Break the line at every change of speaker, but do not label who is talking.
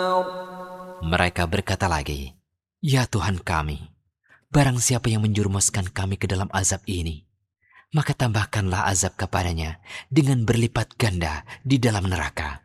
Mereka berkata lagi, "Ya Tuhan kami, barang siapa yang menjerumuskan kami ke dalam azab ini, maka tambahkanlah azab kepadanya dengan berlipat ganda di dalam neraka."